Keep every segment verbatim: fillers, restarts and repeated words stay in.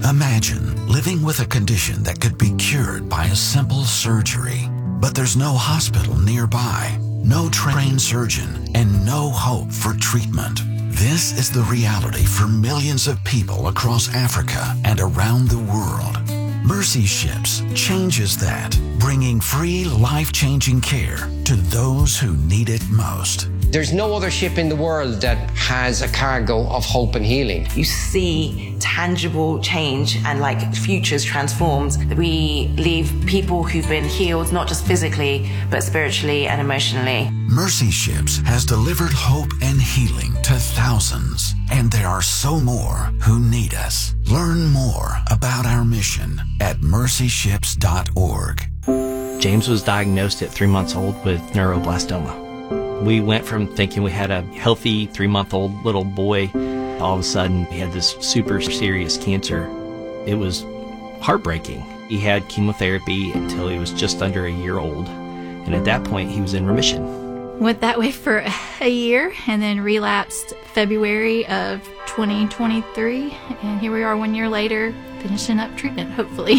Imagine living with a condition that could be cured by a simple surgery, but there's no hospital nearby, no trained surgeon, and no hope for treatment. This is the reality for millions of people across Africa and around the world. Mercy Ships changes that, bringing free, life-changing care to those who need it most. There's no other ship in the world that has a cargo of hope and healing. You see tangible change and like futures transformed. We leave people who've been healed, not just physically, but spiritually and emotionally. Mercy Ships has delivered hope and healing to thousands, and there are so more who need us. Learn more about our mission at mercy ships dot org. James was diagnosed at three months old with neuroblastoma. We went from thinking we had a healthy three-month-old little boy, all of a sudden he had this super serious cancer. It was heartbreaking. He had chemotherapy until he was just under a year old, and at that point he was in remission. Went that way for a year and then relapsed February of twenty twenty-three, and here we are one year later finishing up treatment, hopefully.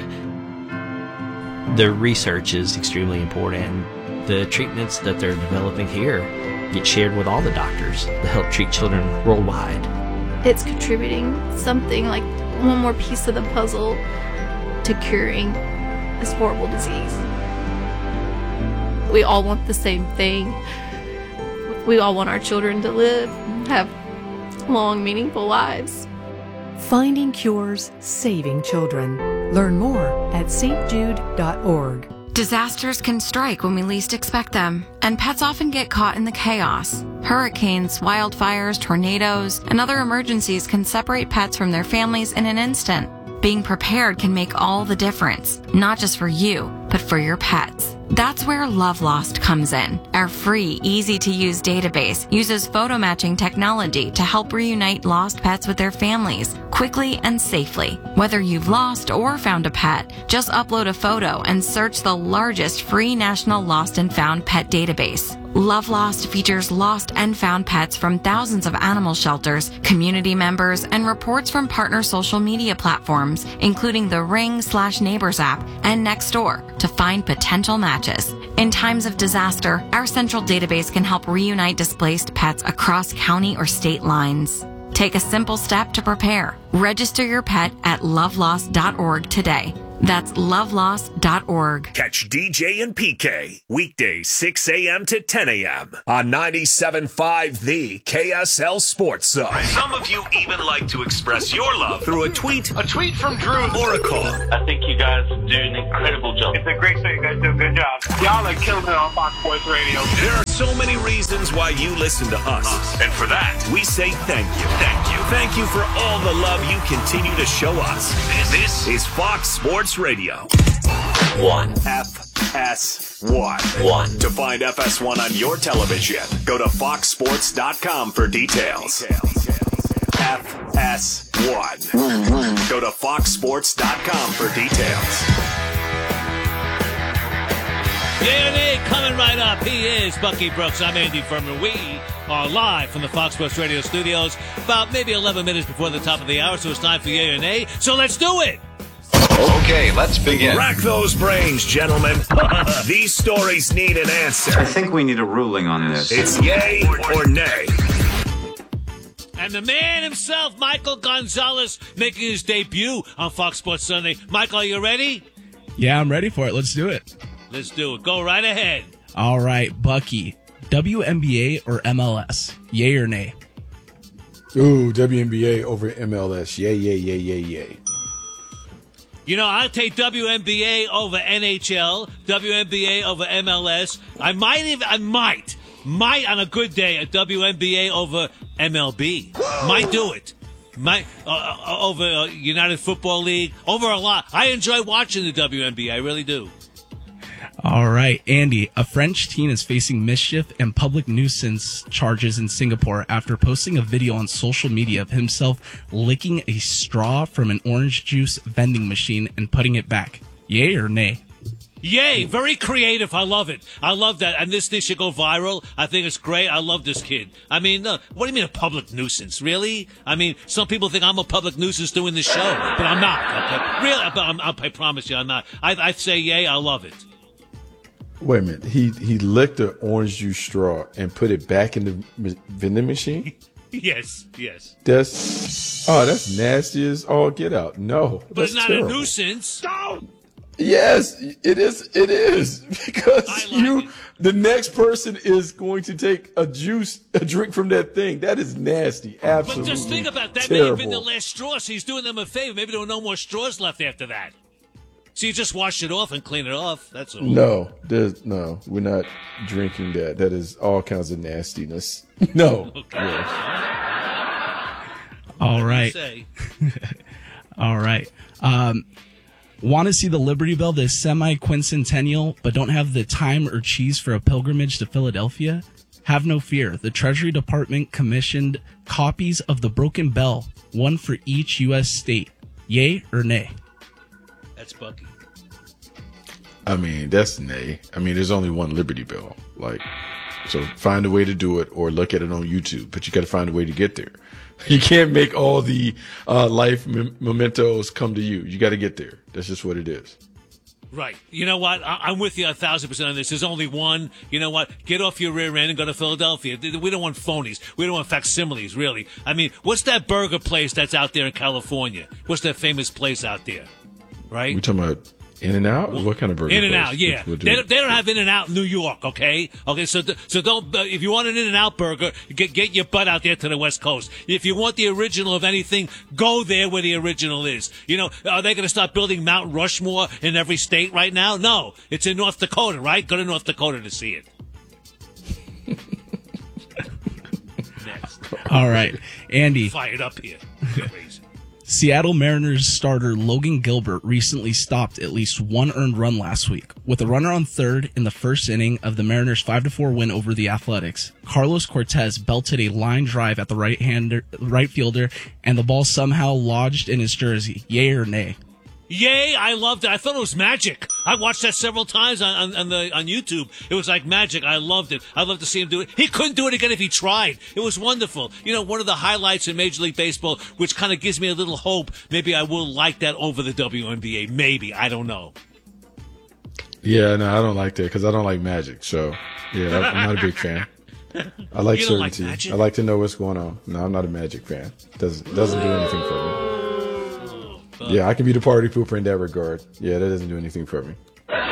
The research is extremely important. The treatments that they're developing here get shared with all the doctors to help treat children worldwide. It's contributing something like one more piece of the puzzle to curing this horrible disease. We all want the same thing. We all want our children to live, have long, meaningful lives. Finding cures, saving children. Learn more at s t jude dot org. Disasters can strike when we least expect them, and pets often get caught in the chaos. Hurricanes, wildfires, tornadoes, and other emergencies can separate pets from their families in an instant. Being prepared can make all the difference, not just for you, but for your pets. That's where Love Lost comes in. Our free, easy-to-use database uses photo matching technology to help reunite lost pets with their families quickly and safely. Whether you've lost or found a pet, just upload a photo and search the largest free national lost and found pet database. Love Lost features lost and found pets from thousands of animal shelters, community members, and reports from partner social media platforms, including the Ring slash Neighbors app and Nextdoor, to find potential matches. In times of disaster, our central database can help reunite displaced pets across county or state lines. Take a simple step to prepare. Register your pet at love lost dot org today. That's love lost dot org. Catch D J and P K weekdays six a.m. to ten a.m. on ninety-seven point five The K S L Sports Zone. Some of you even like to express your love through a tweet, a tweet from Drew, or a call. I think you guys do an incredible job. It's a great show. You guys do a good job. Y'all are killing it on Fox Sports Radio. There are so many reasons why you listen to us. And for that, we say thank you. Thank you. Thank you for all the love you continue to show us. This is Fox Sports Radio. One. F S one. One. To find F S one on your television, go to fox sports dot com for details. F S one. One, one. Go to fox sports dot com for details. Yeah, and A coming right up. He is Bucky Brooks. I'm Andy Furman. We are live from the Fox Sports Radio studios about maybe eleven minutes before the top of the hour, so it's time for Yay and A. So let's do it. Okay, let's begin. Rack those brains, gentlemen. These stories need an answer. I think we need a ruling on this. It's yay or nay. And the man himself, Michael Gonzalez, making his debut on Fox Sports Sunday. Michael, are you ready? Yeah, I'm ready for it. Let's do it. Let's do it. Go right ahead. All right, Bucky. W N B A or M L S? Yay or nay? Ooh, W N B A over M L S. Yay, yay, yay, yay, yay. You know, I'll take W N B A over N H L, W N B A over M L S. I might even, I might, might on a good day, a W N B A over M L B. Might do it. Might, uh, uh, over uh, United Football League, over a lot. I enjoy watching the W N B A, I really do. All right, Andy. A French teen is facing mischief and public nuisance charges in Singapore after posting a video on social media of himself licking a straw from an orange juice vending machine and putting it back. Yay or nay? Yay, very creative. I love it. I love that. And this thing should go viral. I think it's great. I love this kid. I mean, uh, what do you mean a public nuisance? Really? I mean, some people think I'm a public nuisance doing this show, but I'm not. Okay? Really? But I'm, I promise you I'm not. I, I say yay, I love it. Wait a minute. He he licked the orange juice straw and put it back in the vending machine? Yes, yes. That's, oh, that's nasty as all get out. No. But it's not terrible. a nuisance. No! Yes, it is. It is because like you, it. the next person is going to take a juice, a drink from that thing. That is nasty. Absolutely. But just think about that. Terrible. May have been the last straw. So he's doing them a favor. Maybe there were no more straws left after that. So you just wash it off and clean it off. That's all. No, there's no. We're not drinking that. That is all kinds of nastiness. No. Okay. Yes. All right. All right. Um, Want to see the Liberty Bell, the semi-quincentennial, but don't have the time or cheese for a pilgrimage to Philadelphia? Have no fear. The Treasury Department commissioned copies of the Broken Bell, one for each U S state. Yay or nay? That's Bucky. I mean, that's nay. I mean, there's only one Liberty Bell. Like, so find a way to do it or look at it on YouTube, but you got to find a way to get there. You can't make all the uh, life mem- mementos come to you. You got to get there. That's just what it is. Right. You know what? I- I'm with you a thousand percent on this. There's only one. You know what? Get off your rear end and go to Philadelphia. We don't want phonies. We don't want facsimiles, really. I mean, what's that burger place that's out there in California? What's that famous place out there? Right? We talking about In-N-Out? What kind of burger? In-N-Out, place? yeah. They don't, they don't have In-N-Out in New York, okay? Okay, so th- so don't. Uh, if you want an In-N-Out burger, get get your butt out there to the West Coast. If you want the original of anything, go there where the original is. You know, are they going to start building Mount Rushmore in every state right now? No, it's in North Dakota, right? Go to North Dakota to see it. Next. All right, Andy. Fired up here. Crazy. Seattle Mariners starter Logan Gilbert recently stopped at least one earned run last week. With a runner on third in the first inning of the Mariners' five to four win over the Athletics, Carlos Cortez belted a line drive at the right-hander, right fielder, and the ball somehow lodged in his jersey. Yay or nay? Yay, I loved it. I thought it was magic. I watched that several times on, on, on the on YouTube. It was like magic. I loved it. I'd love to see him do it. He couldn't do it again if he tried. It was wonderful. You know, one of the highlights in Major League Baseball, which kind of gives me a little hope. Maybe I will like that over the W N B A. Maybe. I don't know. Yeah, no, I don't like that because I don't like magic. So, yeah, I'm not a big fan. I like you don't certainty. Like magic? I like to know what's going on. No, I'm not a magic fan. Doesn't doesn't do anything for me. Yeah, I can be the party pooper in that regard. Yeah, that doesn't do anything for me.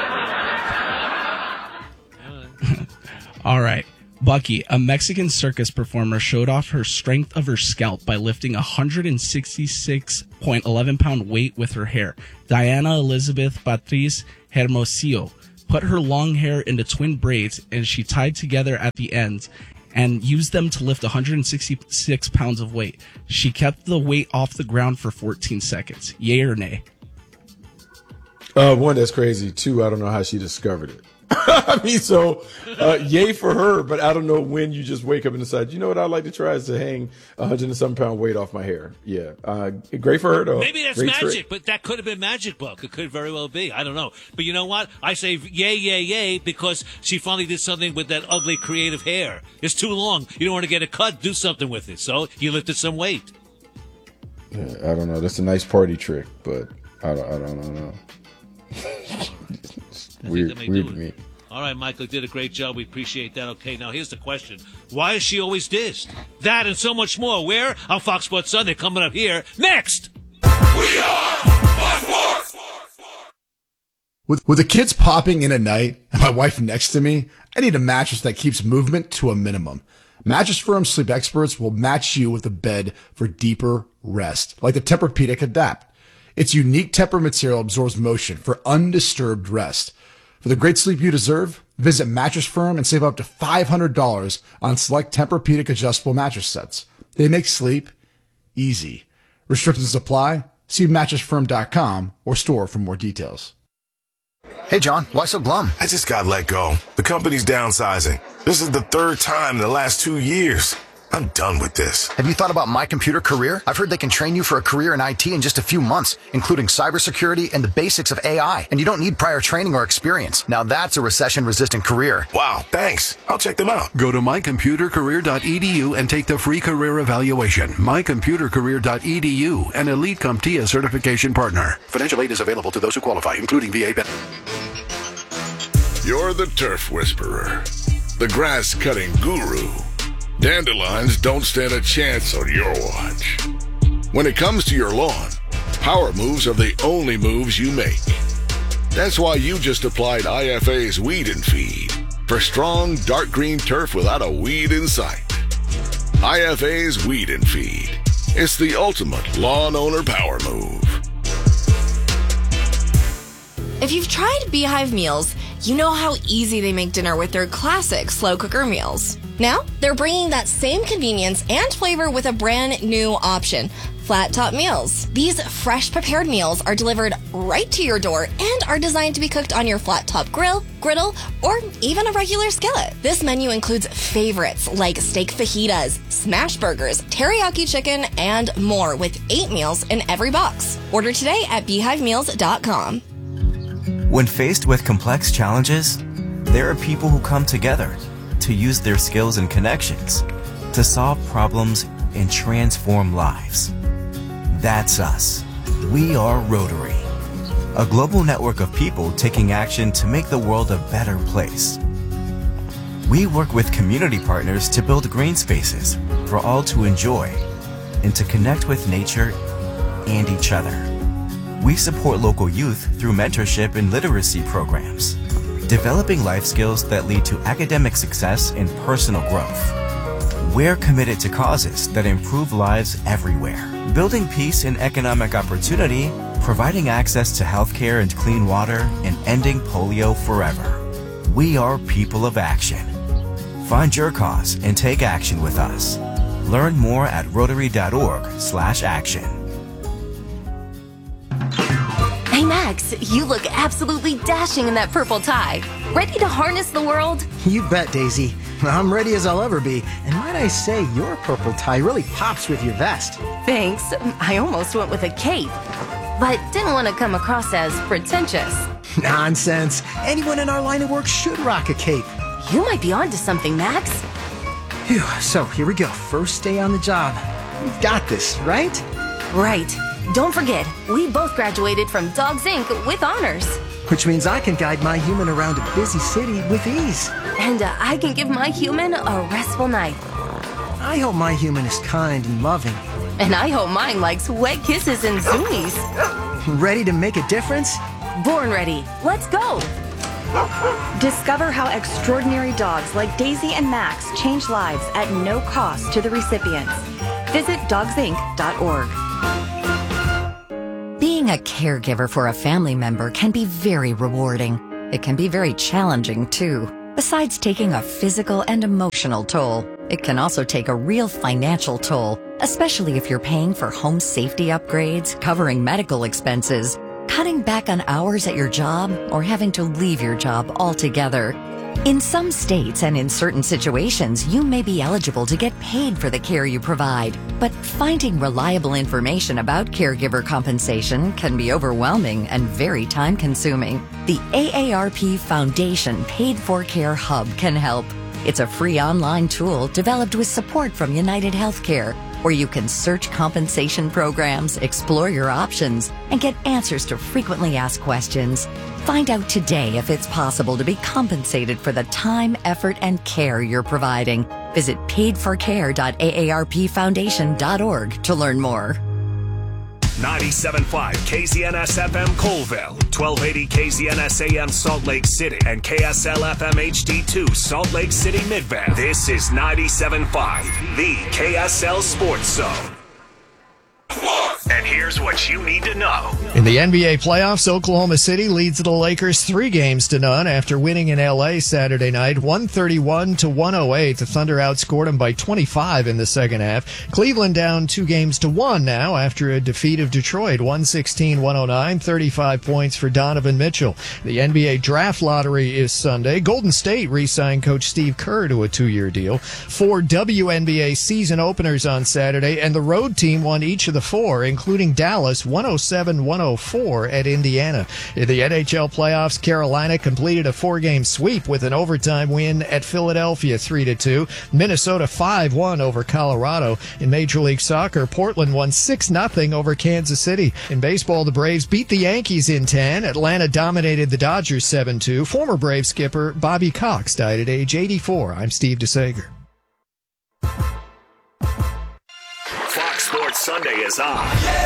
All right. Bucky, a Mexican circus performer, showed off her strength of her scalp by lifting a one hundred sixty-six point one one pound weight with her hair. Diana Elizabeth Patriz Hermosillo put her long hair into twin braids, and she tied together at the ends and used them to lift one hundred sixty-six pounds of weight. She kept the weight off the ground for fourteen seconds. Yay or nay? Uh, one, that's crazy. Two, I don't know how she discovered it. I mean, so uh, yay for her, but I don't know when you just wake up and decide, you know what I'd like to try is to hang a hundred and some pound weight off my hair. Yeah. Uh, great for her, though. Maybe that's great magic, trick. but that could have been magic book. It could very well be. I don't know. But you know what? I say yay, yay, yay, because she finally did something with that ugly creative hair. It's too long. You don't want to get it cut. Do something with it. So you lifted some weight. Yeah, I don't know. That's a nice party trick, but I don't, I don't know. Weird, weird to me. All right, Michael did a great job. We appreciate that. Okay, now here's the question. Why is she always dissed? That and so much more. Where? On Fox Sports Sunday, coming up here next. We are Fox Sports. With, with the kids popping in at night and my wife next to me, I need a mattress that keeps movement to a minimum. Mattress Firm sleep experts will match you with a bed for deeper rest, like the Tempur-Pedic Adapt. Its unique Tempur material absorbs motion for undisturbed rest. For the great sleep you deserve, visit Mattress Firm and save up to five hundred dollars on select Tempur-Pedic adjustable mattress sets. They make sleep easy. Restrictions apply. See mattress firm dot com or store for more details. Hey, John, why so glum? I just got let go. The company's downsizing. This is the third time in the last two years. I'm done with this. Have you thought about My Computer Career? I've heard they can train you for a career in I T in just a few months, including cybersecurity and the basics of A I. And you don't need prior training or experience. Now that's a recession-resistant career. Wow, thanks. I'll check them out. Go to my computer career dot e d u and take the free career evaluation. my computer career dot e d u, an Elite CompTIA certification partner. Financial aid is available to those who qualify, including V A benefits. You're the turf whisperer, the grass-cutting guru. Dandelions don't stand a chance on your watch. When it comes to your lawn, power moves are the only moves you make. That's why you just applied I F A's Weed and Feed for strong, dark green turf without a weed in sight. I F A's Weed and Feed. It's the ultimate lawn owner power move. If you've tried Beehive meals, you know how easy they make dinner with their classic slow cooker meals. Now, they're bringing that same convenience and flavor with a brand new option, Flat Top Meals. These fresh prepared meals are delivered right to your door and are designed to be cooked on your flat top grill, griddle, or even a regular skillet. This menu includes favorites like steak fajitas, smash burgers, teriyaki chicken, and more with eight meals in every box. Order today at beehive meals dot com. When faced with complex challenges, there are people who come together to use their skills and connections to solve problems and transform lives. That's us. We are Rotary, a global network of people taking action to make the world a better place. We work with community partners to build green spaces for all to enjoy and to connect with nature and each other. We support local youth through mentorship and literacy programs, developing life skills that lead to academic success and personal growth. We're committed to causes that improve lives everywhere, building peace and economic opportunity, providing access to healthcare and clean water, and ending polio forever. We are people of action. Find your cause and take action with us. Learn more at rotary dot org slash action. Hey Max, you look absolutely dashing in that purple tie. Ready to harness the world? You bet, Daisy. I'm ready as I'll ever be. And might I say, your purple tie really pops with your vest. Thanks. I almost went with a cape, but didn't want to come across as pretentious. Nonsense. Anyone in our line of work should rock a cape. You might be onto something, Max. Phew, so here we go. First day on the job. We've got this, right? Right. Don't forget, we both graduated from Dogs Incorporated with honors. Which means I can guide my human around a busy city with ease. And uh, I can give my human a restful night. I hope my human is kind and loving. And I hope mine likes wet kisses and zoomies. Ready to make a difference? Born ready. Let's go. Discover how extraordinary dogs like Daisy and Max change lives at no cost to the recipients. Visit dogs inc dot org. Being a caregiver for a family member can be very rewarding. It can be very challenging, too. Besides taking a physical and emotional toll, it can also take a real financial toll, especially if you're paying for home safety upgrades, covering medical expenses, cutting back on hours at your job, or having to leave your job altogether. In some states and in certain situations, you may be eligible to get paid for the care you provide, but finding reliable information about caregiver compensation can be overwhelming and very time-consuming. The A A R P Foundation Paid for Care Hub can help. It's a free online tool developed with support from United Healthcare, where you can search compensation programs, explore your options, and get answers to frequently asked questions. Find out today if it's possible to be compensated for the time, effort, and care you're providing. Visit paid for care dot a a r p foundation dot org to learn more. ninety-seven point five K Z N S F M Colville, twelve eighty K Z N S A M Salt Lake City, and K S L F M H D two Salt Lake City Midvale. This is ninety-seven point five, the K S L Sports Zone. Sports! And here's what you need to know. In the N B A playoffs, Oklahoma City leads the Lakers three games to none after winning in L A Saturday night, one thirty-one to one oh eight. The Thunder outscored them by twenty-five in the second half. Cleveland down two games to one now after a defeat of Detroit, one sixteen to one oh nine, thirty-five points for Donovan Mitchell. The N B A draft lottery is Sunday. Golden State re-signed Coach Steve Kerr to a two-year deal. Four W N B A season openers on Saturday, and the road team won each of the four, including Dallas, one oh seven to one oh four at Indiana. In the N H L playoffs, Carolina completed a four-game sweep with an overtime win at Philadelphia, three to two. Minnesota five one over Colorado. In Major League Soccer, Portland won six nothing over Kansas City. In baseball, the Braves beat the Yankees in ten. Atlanta dominated the Dodgers seven two. Former Brave skipper Bobby Cox died at age eighty-four. I'm Steve DeSager. Fox Sports Sunday is on.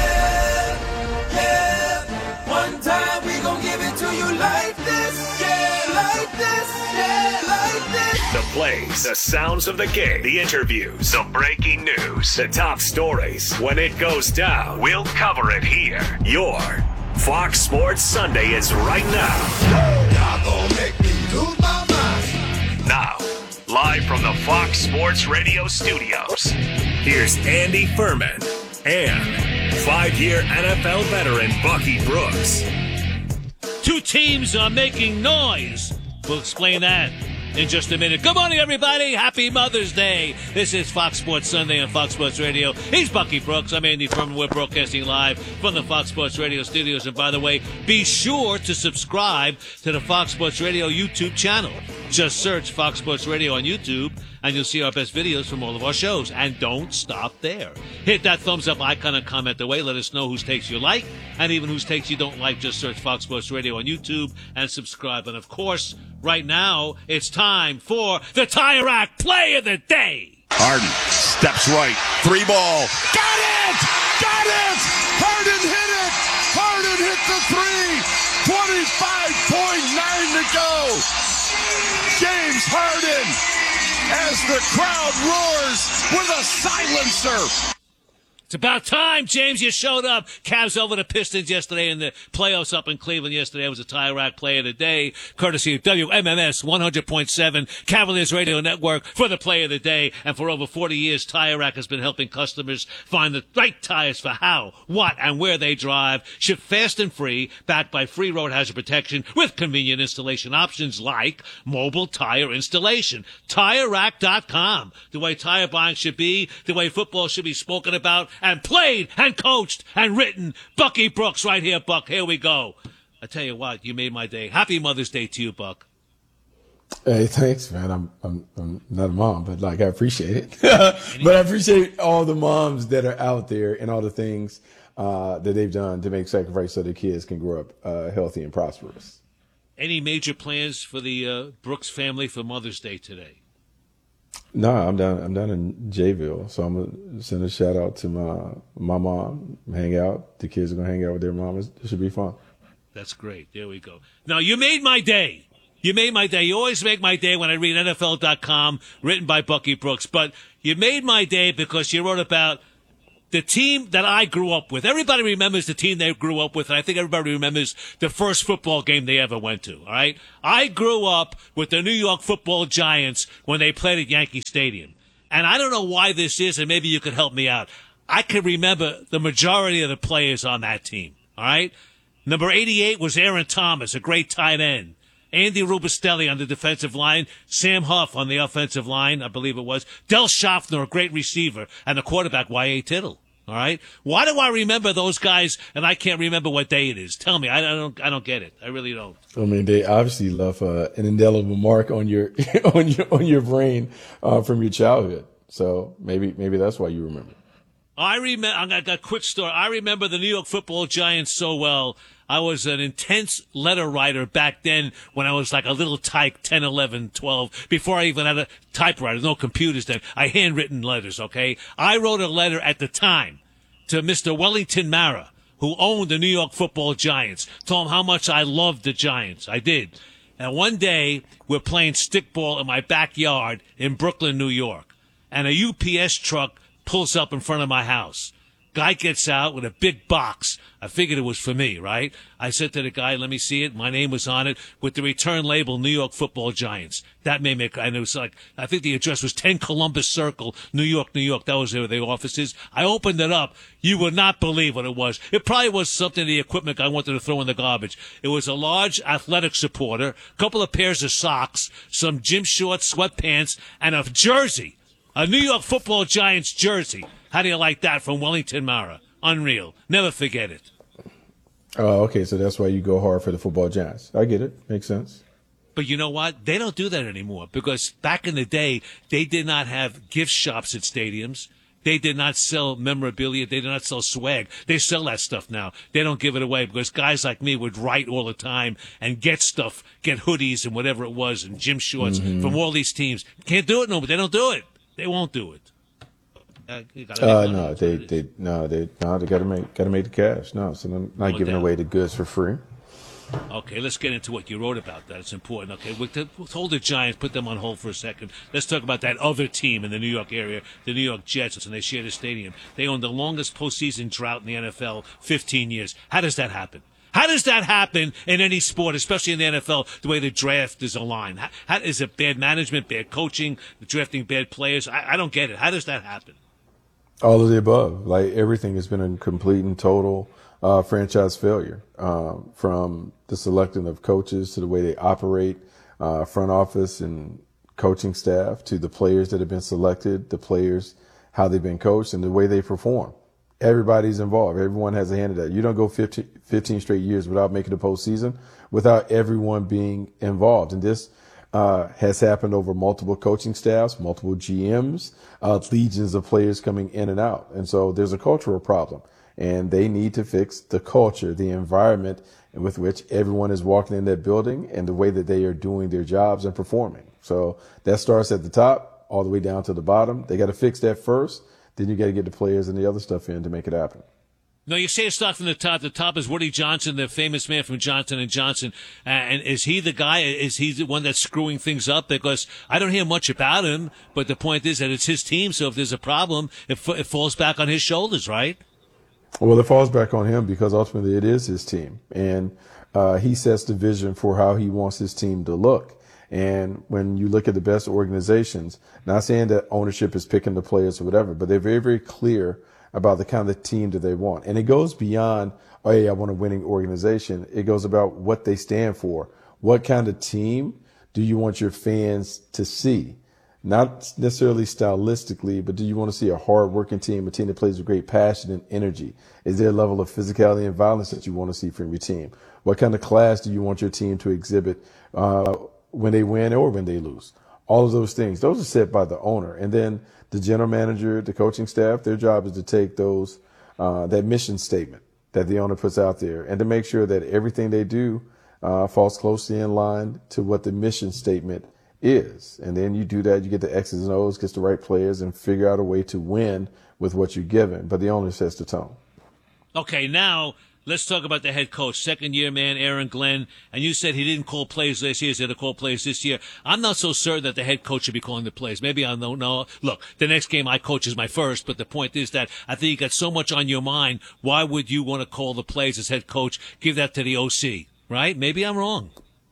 Yeah, yeah. One time we gon' give it to you like this. Yeah, like this. Yeah, like this. The plays, the sounds of the game, the interviews, the breaking news, the top stories. When it goes down, we'll cover it here. Your Fox Sports Sunday is right now. Y'all gon' make me lose my mind. Now, live from the Fox Sports Radio studios, here's Andy Furman and five-year N F L veteran Bucky Brooks. Two teams are making noise. We'll explain that in just a minute. Good morning, everybody. Happy Mother's Day. This is Fox Sports Sunday on Fox Sports Radio. He's Bucky Brooks. I'm Andy Furman. We're broadcasting live from the Fox Sports Radio studios. And by the way, be sure to subscribe to the Fox Sports Radio YouTube channel. Just search Fox Sports Radio on YouTube, and you'll see our best videos from all of our shows. And don't stop there. Hit that thumbs up icon and comment away. Let us know whose takes you like, and even whose takes you don't like. Just search Fox Sports Radio on YouTube and subscribe. And, of course, right now, it's time for the Tire Rack Play of the Day. Harden steps right. Three ball. Got it! Got it! Harden hit it! Harden hit the three! twenty-five point nine to go! James Harden, as the crowd roars with a silencer. It's about time, James, you showed up. Cavs over the Pistons yesterday in the playoffs up in Cleveland yesterday. It was a Tire Rack Play of the Day, courtesy of W M M S one hundred point seven Cavaliers Radio Network for the Play of the Day. And for over forty years, Tire Rack has been helping customers find the right tires for how, what, and where they drive. Ship fast and free, backed by free road hazard protection with convenient installation options like mobile tire installation. Tire Rack dot com. The way tire buying should be, the way football should be spoken about, and played and coached and written. Bucky Brooks right here, Buck. Here we go. I tell you what, you made my day. Happy Mother's Day to you, Buck. Hey, thanks, man. I'm I'm I'm not a mom, but like I appreciate it. But I appreciate all the moms that are out there and all the things uh, that they've done to make sacrifice so their kids can grow up uh, healthy and prosperous. Any major plans for the uh, Brooks family for Mother's Day today? No, I'm down. I'm down in Jayville, so I'm gonna send a shout out to my my mom. Hang out. The kids are gonna hang out with their mom. It should be fun. That's great. There we go. Now you made my day. You made my day. You always make my day when I read N F L dot com, written by Bucky Brooks. But you made my day because you wrote about the team that I grew up with. Everybody remembers the team they grew up with, and I think everybody remembers the first football game they ever went to, all right? I grew up with the New York Football Giants when they played at Yankee Stadium. And I don't know why this is, and maybe you could help me out. I can remember the majority of the players on that team, all right? Number eighty-eight was Aaron Thomas, a great tight end. Andy Rubistelli on the defensive line, Sam Huff on the offensive line, I believe it was, Del Schaffner, a great receiver, and the quarterback, Y A. Tittle. All right. Why do I remember those guys and I can't remember what day it is? Tell me. I don't. I don't get it. I really don't. I mean, they obviously left uh, an indelible mark on your on your on your brain uh, from your childhood. So maybe maybe that's why you remember. I remember. I got a quick story. I remember the New York Football Giants so well. I was an intense letter writer back then when I was like a little tyke, ten, eleven, twelve, before I even had a typewriter, no computers then. I handwritten letters, okay? I wrote a letter at the time to Mister Wellington Mara, who owned the New York Football Giants, told him how much I loved the Giants. I did. And one day, we're playing stickball in my backyard in Brooklyn, New York, and a U P S truck pulls up in front of my house. Guy gets out with a big box. I figured it was for me, right? I said to the guy, let me see it. My name was on it with the return label, New York Football Giants. That made me, and it was like, I think the address was ten Columbus Circle, New York, New York. That was where the offices. I opened it up. You would not believe what it was. It probably was something, the equipment I wanted to throw in the garbage. It was a large athletic supporter, a couple of pairs of socks, some gym shorts, sweatpants, and a jersey. A New York Football Giants jersey. How do you like that from Wellington Mara? Unreal. Never forget it. Oh, okay. So that's why you go hard for the football Giants. I get it. Makes sense. But you know what? They don't do that anymore because back in the day, they did not have gift shops at stadiums. They did not sell memorabilia. They did not sell swag. They sell that stuff now. They don't give it away because guys like me would write all the time and get stuff, get hoodies and whatever it was and gym shorts Mhm. from all these teams. Can't do it no, but they don't do it. They won't do it. Uh, you gotta Uh, make money. no, they, they, no, they, no, they gotta make, gotta make the cash. No, so they're not No giving doubt. away the goods for free. Okay, let's get into what you wrote about that. It's important. Okay, we'll, t- we'll hold the Giants, put them on hold for a second. Let's talk about that other team in the New York area, the New York Jets, and they share the stadium. They own the longest postseason drought in the N F L, fifteen years. How does that happen? How does that happen in any sport, especially in the N F L, the way the draft is aligned? How, how, is it bad management, bad coaching, drafting bad players? I, I don't get it. How does that happen? All of the above. Like everything has been a complete and total uh, franchise failure, um, from the selecting of coaches to the way they operate, uh, front office and coaching staff, to the players that have been selected, the players, how they've been coached, and the way they perform. Everybody's involved. Everyone has a hand in that. You don't go fifteen, fifteen straight years without making the postseason without everyone being involved. And this uh, has happened over multiple coaching staffs, multiple G Ms, uh, legions of players coming in and out. And so there's a cultural problem, and they need to fix the culture, the environment with which everyone is walking in that building and the way that they are doing their jobs and performing. So that starts at the top all the way down to the bottom. They got to fix that first. Then you got to get the players and the other stuff in to make it happen. No, you say it starts from the top. The top is Woody Johnson, the famous man from Johnson and Johnson. Uh, and is he the guy? Is he the one that's screwing things up? Because I don't hear much about him. But the point is that it's his team. So if there's a problem, it, f- it falls back on his shoulders, right? Well, it falls back on him because ultimately it is his team. And uh, he sets the vision for how he wants his team to look. And when you look at the best organizations, not saying that ownership is picking the players or whatever, but they're very, very clear about the kind of team that they want. And it goes beyond, oh, hey, I want a winning organization. It goes about what they stand for. What kind of team do you want your fans to see? Not necessarily stylistically, but do you want to see a hard-working team, a team that plays with great passion and energy? Is there a level of physicality and violence that you want to see from your team? What kind of class do you want your team to exhibit uh, when they win or when they lose? All of those things, those are set by the owner. And then the general manager, the coaching staff, their job is to take those, uh, that mission statement that the owner puts out there and to make sure that everything they do uh, falls closely in line to what the mission statement is. And then you do that, you get the X's and O's, get the right players, and figure out a way to win with what you're given. But the owner sets the tone. Okay, now let's talk about the head coach, second year man, Aaron Glenn. And you said he didn't call plays last year. He's going to call plays this year. I'm not so certain that the head coach should be calling the plays. Maybe I don't know. Look, the next game I coach is my first, but the point is that I think you got so much on your mind. Why would you want to call the plays as head coach? Give that to the O C, right? Maybe I'm wrong.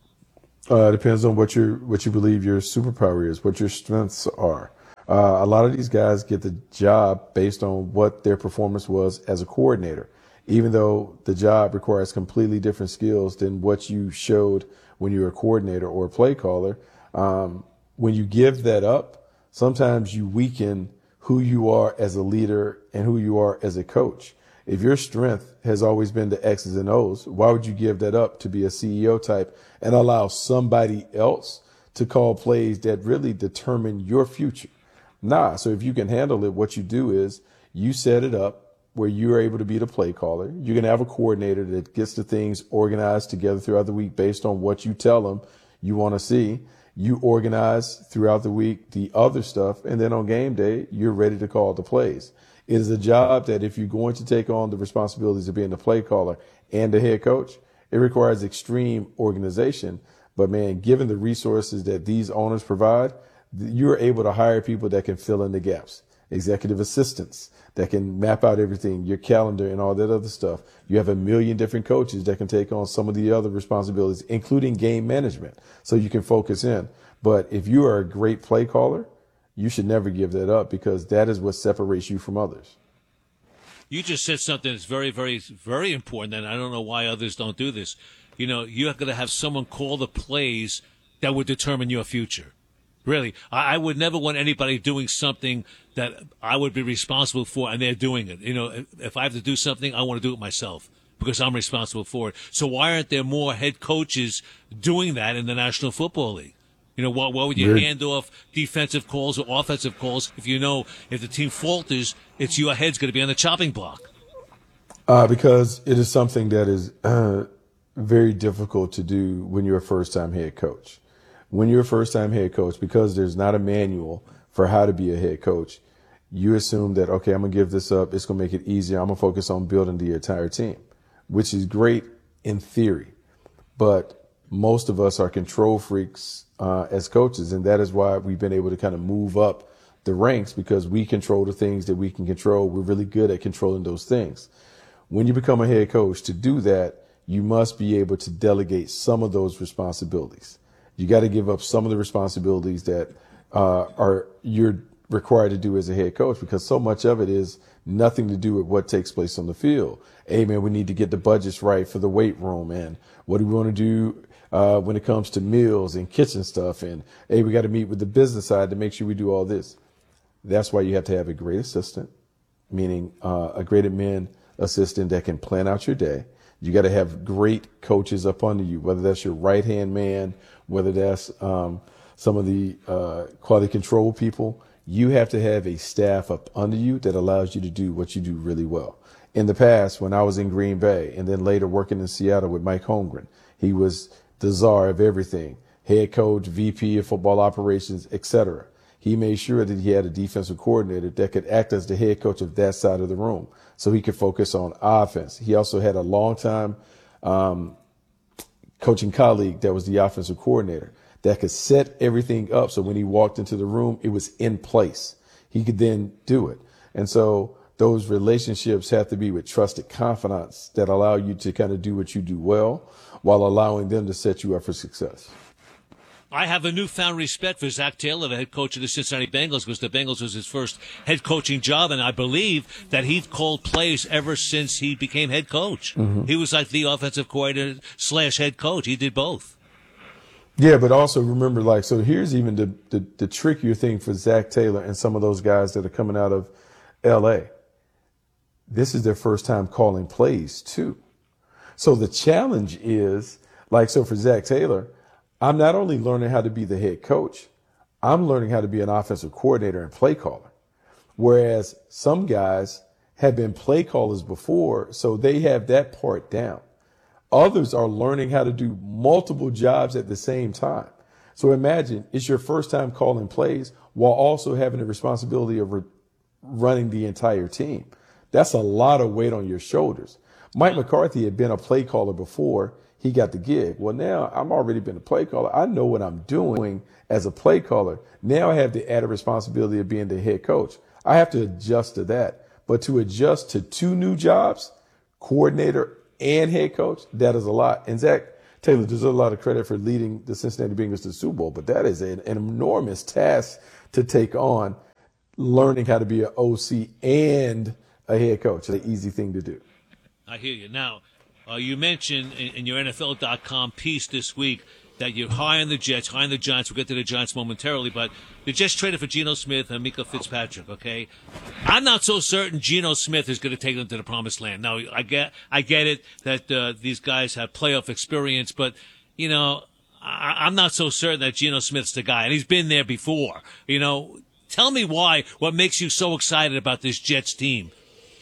Uh, it depends on what you what you believe your superpower is, what your strengths are. Uh, a lot of these guys get the job based on what their performance was as a coordinator, even though the job requires completely different skills than what you showed when you were a coordinator or a play caller. Um, when you give that up, sometimes you weaken who you are as a leader and who you are as a coach. If your strength has always been the X's and O's, why would you give that up to be a C E O type and allow somebody else to call plays that really determine your future? Nah. So if you can handle it, what you do is you set it up where you're able to be the play caller. You're going to have a coordinator that gets the things organized together throughout the week based on what you tell them you want to see. You organize throughout the week the other stuff, and then on game day, you're ready to call the plays. It is a job that if you're going to take on the responsibilities of being the play caller and the head coach, it requires extreme organization. But man, given the resources that these owners provide, you're able to hire people that can fill in the gaps. executive assistants that can map out everything, your calendar and all that other stuff. You have a million different coaches that can take on some of the other responsibilities, including game management, so you can focus in. But if you are a great play caller, you should never give that up, because that is what separates you from others. You just said something that's very, very, very important, and I don't know why others don't do this. You know, you're going to have someone call the plays that would determine your future. Really, I, I would never want anybody doing something that I would be responsible for, and they're doing it. You know, if, if I have to do something, I want to do it myself because I'm responsible for it. So why aren't there more head coaches doing that in the National Football League? You know, why, why would you Weird. hand off defensive calls or offensive calls if you know if the team falters, it's your head's going to be on the chopping block? Uh, because it is something that is uh, very difficult to do when you're a first-time head coach. When you're a first-time head coach, because there's not a manual for how to be a head coach, you assume that, okay, I'm going to give this up. It's going to make it easier. I'm going to focus on building the entire team, which is great in theory. But most of us are control freaks uh, as coaches, and that is why we've been able to kind of move up the ranks, because we control the things that we can control. We're really good at controlling those things. When you become a head coach, to do that, you must be able to delegate some of those responsibilities. You got to give up some of the responsibilities that uh, are you're required to do as a head coach, because so much of it is nothing to do with what takes place on the field. Hey, man, we need to get the budgets right for the weight room, and what do we want to do uh, when it comes to meals and kitchen stuff, and hey, we got to meet with the business side to make sure we do all this. That's why you have to have a great assistant, meaning uh, a great admin assistant that can plan out your day. You got to have great coaches up under you, whether that's your right-hand man, whether that's um, some of the uh, quality control people. You have to have a staff up under you that allows you to do what you do really well. In the past, when I was in Green Bay and then later working in Seattle with Mike Holmgren, he was the czar of everything, head coach, V P of football operations, et cetera. He made sure that he had a defensive coordinator that could act as the head coach of that side of the room so he could focus on offense. He also had a long-time um, coaching colleague that was the offensive coordinator that could set everything up so when he walked into the room, it was in place. He could then do it. And so those relationships have to be with trusted confidants that allow you to kind of do what you do well while allowing them to set you up for success. I have a newfound respect for Zach Taylor, the head coach of the Cincinnati Bengals, because the Bengals was his first head coaching job, and I believe that he's called plays ever since he became head coach. Mm-hmm. He was like the offensive coordinator slash head coach. He did both. Yeah, but also remember, like, so here's even the, the, the trickier thing for Zach Taylor and some of those guys that are coming out of L A. This is their first time calling plays, too. So the challenge is, like, so for Zach Taylor, I'm not only learning how to be the head coach, I'm learning how to be an offensive coordinator and play caller. Whereas some guys have been play callers before, so they have that part down. Others are learning how to do multiple jobs at the same time. So imagine it's your first time calling plays while also having the responsibility of re- running the entire team. That's a lot of weight on your shoulders. Mike McCarthy had been a play caller before he got the gig. Well, now I'm already been a play caller. I know what I'm doing as a play caller. Now I have the added responsibility of being the head coach. I have to adjust to that. But to adjust to two new jobs, coordinator and head coach, that is a lot. And Zach Taylor deserves a lot of credit for leading the Cincinnati Bengals to the Super Bowl, but that is an, an enormous task to take on, learning how to be an O C and a head coach. It's an easy thing to do. I hear you. Now, Uh, you mentioned in, in your N F L dot com piece this week that you're high on the Jets, high on the Giants. We'll get to the Giants momentarily, but the Jets traded for Geno Smith and Mika Fitzpatrick, okay? I'm not so certain Geno Smith is going to take them to the promised land. Now, I get I get it that uh, these guys have playoff experience, but, you know, I, I'm not so certain that Geno Smith's the guy, and he's been there before. You know, tell me why, what makes you so excited about this Jets team?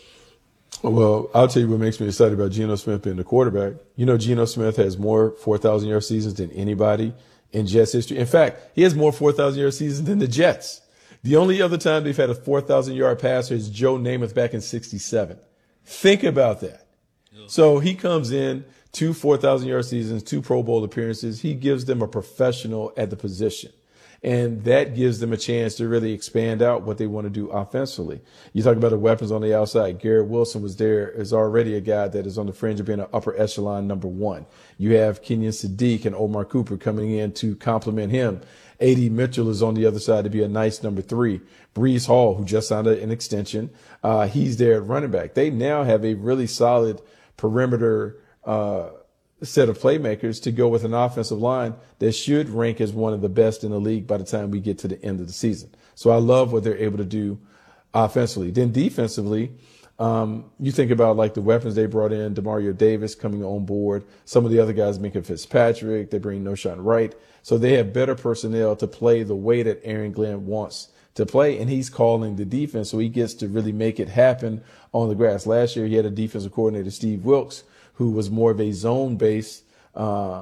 Well, I'll tell you what makes me excited about Geno Smith being the quarterback. You know, Geno Smith has more four thousand yard seasons than anybody in Jets history. In fact, he has more four thousand yard seasons than the Jets. The only other time they've had a four thousand yard passer is Joe Namath back in sixty-seven. Think about that. So he comes in, two four thousand yard seasons, two Pro Bowl appearances. He gives them a professional at the position. And that gives them a chance to really expand out what they want to do offensively. You talk about the weapons on the outside. Garrett Wilson was there, is already a guy that is on the fringe of being an upper echelon number one. You have Kenyon Sadiq and Omar Cooper coming in to complement him. A D Mitchell is on the other side to be a nice number three. Brees Hall, who just signed an extension, uh, he's there at running back. They now have a really solid perimeter uh set of playmakers to go with an offensive line that should rank as one of the best in the league by the time we get to the end of the season. So I love what they're able to do offensively. Then defensively, um, you think about like the weapons they brought in, Demario Davis coming on board, some of the other guys, Minkah Fitzpatrick, they bring Noshawn Wright. So they have better personnel to play the way that Aaron Glenn wants to play, and he's calling the defense, so he gets to really make it happen on the grass. Last year, he had a defensive coordinator, Steve Wilkes, who was more of a zone-based uh,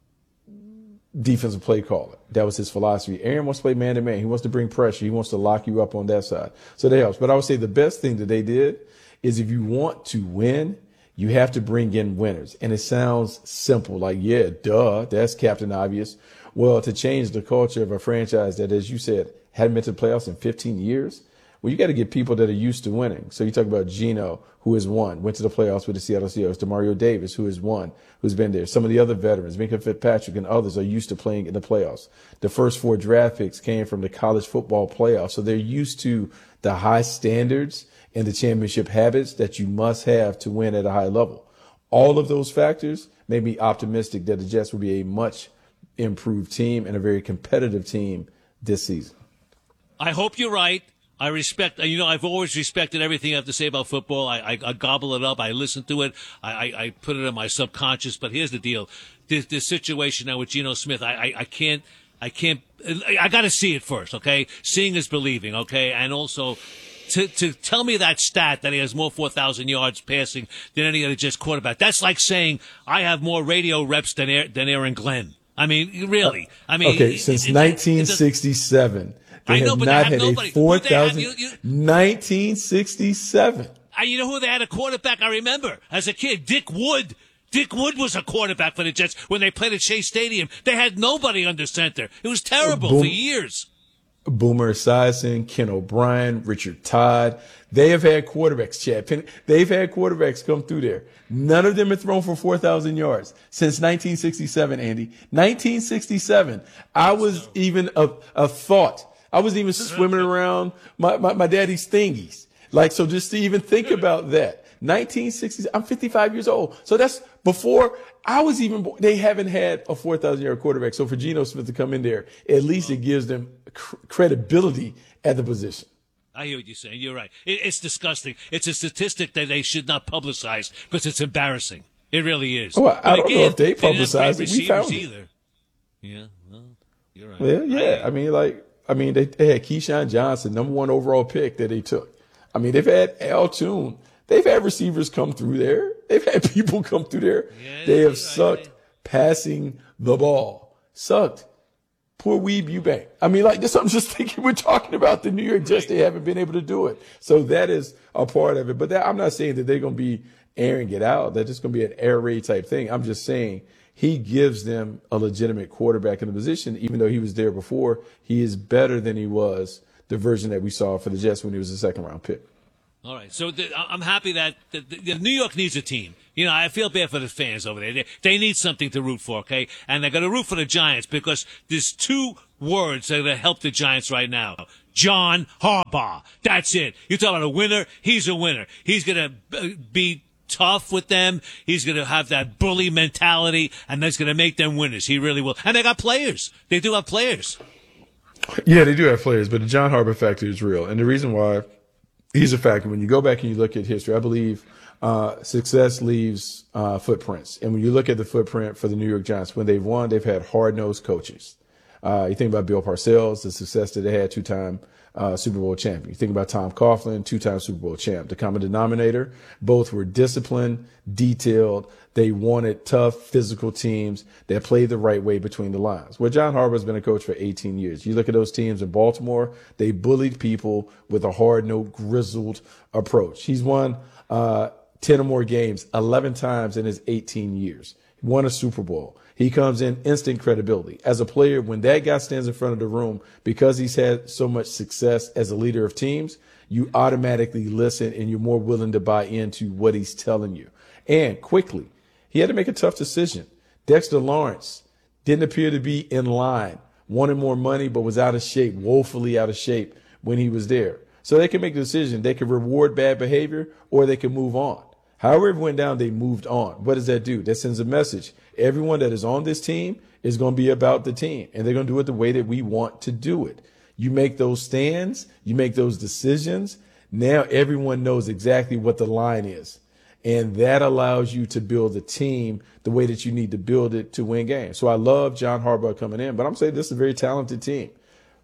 defensive play caller. That was his philosophy. Aaron wants to play man-to-man. He wants to bring pressure. He wants to lock you up on that side. So that helps. But I would say the best thing that they did is if you want to win, you have to bring in winners. And it sounds simple, like, yeah, duh, that's Captain Obvious. Well, to change the culture of a franchise that, as you said, hadn't been to the playoffs in fifteen years, well, you got to get people that are used to winning. So you talk about Geno, who has won, went to the playoffs with the Seattle Seahawks, Demario Davis, who has won, who's been there. Some of the other veterans, Minkah Fitzpatrick and others, are used to playing in the playoffs. The first four draft picks came from the college football playoffs. So they're used to the high standards and the championship habits that you must have to win at a high level. All of those factors make me optimistic that the Jets will be a much improved team and a very competitive team this season. I hope you're right. I respect, you know, I've always respected everything you have to say about football. I, I, I gobble it up. I listen to it. I, I, I put it in my subconscious. But here's the deal. This, this situation now with Geno Smith, I, I, I can't, I can't, I got to see it first, okay? Seeing is believing, okay? And also, to, to tell me that stat that he has more four thousand yards passing than any other Jets quarterback, that's like saying I have more radio reps than, Aaron, than Aaron Glenn. I mean, really. I mean, okay, since it, nineteen sixty-seven. They I know, have but not they have had nobody. a four Who they have? thousand. You- you- nineteen sixty-seven. Uh, you know who they had a quarterback? I remember as a kid, Dick Wood. Dick Wood was a quarterback for the Jets when they played at Shea Stadium. They had nobody under center. It was terrible Boom. for years. Boomer Esiason, Ken O'Brien, Richard Todd. They have had quarterbacks, Chad Penn. They've had quarterbacks come through there. None of them have thrown for four thousand yards since nineteen sixty-seven, Andy. nineteen sixty-seven. I was even a, a thought. I was even swimming around my, my, my daddy's thingies. Like, so just to even think about that. nineteen sixty, I'm fifty-five years old. So that's before I was even born. They haven't had a four thousand yard quarterback. So for Geno Smith to come in there, at least it gives them cr- credibility at the position. I hear what you're saying. You're right. It, it's disgusting. It's a statistic that they should not publicize because it's embarrassing. It really is. Well, I But don't again, know if they didn't have publicized great it. We found receivers it. either. Yeah, well, you're right. Well, yeah. I, I mean, like, I mean, they, they had Keyshawn Johnson, number one overall pick that they took. I mean, they've had Al Toon. They've had receivers come through there. They've had people come through there. Yeah, they have right. sucked passing the ball. Sucked. Poor Weeb Eubank. I mean, like this, I'm just thinking we're talking about the New York Jets. They haven't been able to do it. So that is a part of it. But that, I'm not saying that they're going to be air and get out. That's just going to be an air raid type thing. I'm just saying he gives them a legitimate quarterback in the position. Even though he was there before, he is better than he was the version that we saw for the Jets when he was a second round pick. All right, so the, I'm happy that the, the, New York needs a team. You know, I feel bad for the fans over there. They, they need something to root for, okay? And they're going to root for the Giants because there's two words that are going to help the Giants right now. John Harbaugh. That's it. You talk about a winner. He's a winner. He's going to be tough with them. He's going to have that bully mentality, and that's going to make them winners. He really will. And they got players. They do have players. Yeah, they do have players, but the John Harbaugh factor is real. And the reason why he's a factor, when you go back and you look at history, I believe uh, success leaves uh, footprints. And when you look at the footprint for the New York Giants, when they've won, they've had hard-nosed coaches. Uh, you think about Bill Parcells, the success that they had, two-time uh, Super Bowl champion. You think about Tom Coughlin, two-time Super Bowl champ. The common denominator, both were disciplined, detailed. They wanted tough, physical teams that played the right way between the lines. Well, John Harbaugh's been a coach for eighteen years. You look at those teams in Baltimore, they bullied people with a hard-nosed, grizzled approach. He's won uh, ten or more games eleven times in his eighteen years. He won a Super Bowl. He comes in instant credibility. As a player, when that guy stands in front of the room, because he's had so much success as a leader of teams, you automatically listen and you're more willing to buy into what he's telling you. And quickly, he had to make a tough decision. Dexter Lawrence didn't appear to be in line, wanted more money, but was out of shape, woefully out of shape when he was there. So they can make a decision. They can reward bad behavior or they can move on. However it went down, they moved on. What does that do? That sends a message. Everyone that is on this team is going to be about the team, and they're going to do it the way that we want to do it. You make those stands, you make those decisions. Now everyone knows exactly what the line is, and that allows you to build a team the way that you need to build it to win games. So I love John Harbaugh coming in, but I'm saying this is a very talented team.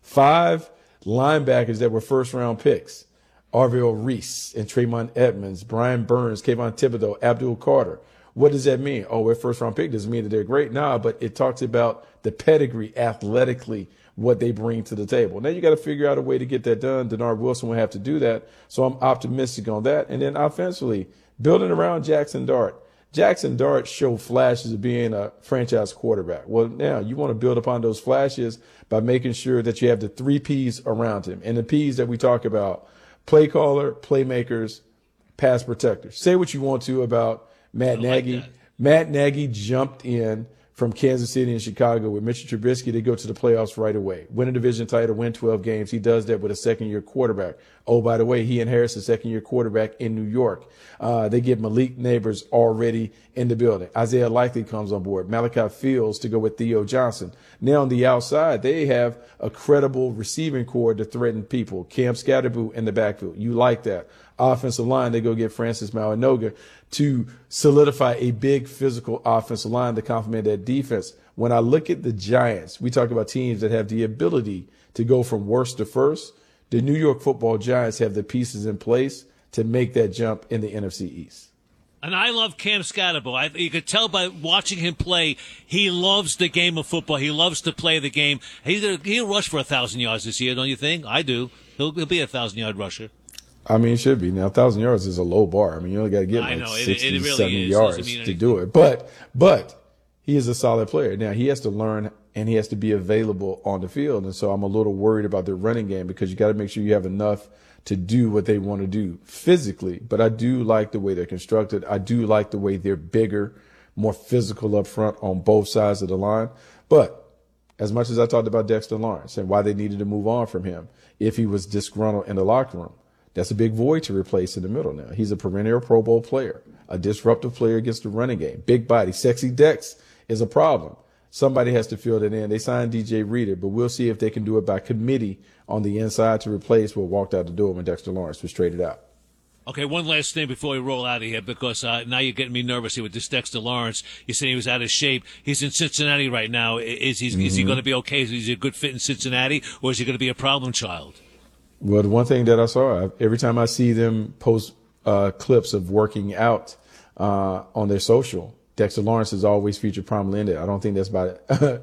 Five linebackers that were first-round picks. Arvell Reese and Trayvon Edmonds, Brian Burns, Kayvon Thibodeau, Abdul Carter. What does that mean? Oh, we're first round pick. Doesn't mean that they're great. Nah, but it talks about the pedigree athletically, what they bring to the table. Now you got to figure out a way to get that done. Denard Wilson will have to do that. So I'm optimistic on that. And then offensively, building around Jackson Dart. Jackson Dart showed flashes of being a franchise quarterback. Well, now you want to build upon those flashes by making sure that you have the three P's around him. And the P's that we talk about: play caller, playmakers, pass protectors. Say what you want to about Matt Nagy. Like Matt Nagy jumped in from Kansas City and Chicago with Mitchell Trubisky. They go to the playoffs right away. Win a division title, win twelve games. He does that with a second-year quarterback. Oh, by the way, he inherits a second-year quarterback in New York. Uh, they get Malik Neighbors already in the building. Isaiah Likely comes on board. Malachi Fields to go with Theo Johnson. Now on the outside, they have a credible receiving core to threaten people. Cam Scatterboot in the backfield. You like that. Offensive line, they go get Francis Mauanoga to solidify a big physical offensive line to complement that defense. When I look at the Giants, we talk about teams that have the ability to go from worst to first. The New York Football Giants have the pieces in place to make that jump in the N F C East. And I love Cam Scatterbo. I, you could tell by watching him play, he loves the game of football. He loves to play the game. He'll, he'll rush for a thousand yards this year, don't you think? I do. He'll, he'll be a thousand yard rusher. I mean, it should be. Now, one thousand yards is a low bar. I mean, you only got to get I like know, sixty, it, it really seventy is. yards to anything. do it. But, but he is a solid player. Now, he has to learn and he has to be available on the field. And so I'm a little worried about their running game because you got to make sure you have enough to do what they want to do physically. But I do like the way they're constructed. I do like the way they're bigger, more physical up front on both sides of the line. But as much as I talked about Dexter Lawrence and why they needed to move on from him if he was disgruntled in the locker room, that's a big void to replace in the middle now. He's a perennial Pro Bowl player, a disruptive player against the running game. Big body, sexy Dex is a problem. Somebody has to fill that in. They signed D J Reader, but we'll see if they can do it by committee on the inside to replace what walked out the door when Dexter Lawrence was traded out. Okay, one last thing before we roll out of here, because uh, now you're getting me nervous here with this Dexter Lawrence. You're saying he was out of shape. He's in Cincinnati right now. Is, he, mm-hmm. is he going to be okay? Is he a good fit in Cincinnati, or is he going to be a problem child? Well, the one thing that I saw, every time I see them post uh, clips of working out uh, on their social, Dexter Lawrence is always featured prominently in it. I don't think that's by,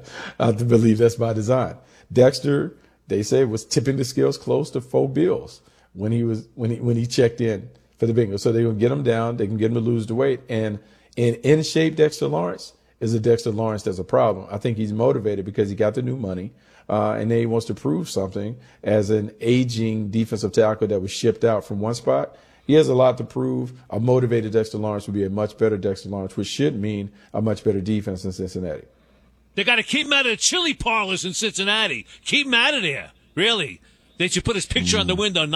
I believe that's by design. Dexter, they say, was tipping the scales close to four bills when he was when he when he checked in for the Bengals. So they're gonna get him down, they can get him to lose the weight. And in in shape Dexter Lawrence is a Dexter Lawrence that's a problem. I think he's motivated because he got the new money. Uh, and then he wants to prove something as an aging defensive tackle that was shipped out from one spot. He has a lot to prove. A motivated Dexter Lawrence would be a much better Dexter Lawrence, which should mean a much better defense in Cincinnati. They got to keep him out of the chili parlors in Cincinnati. Keep him out of there. Really. They should put his picture mm. on the window.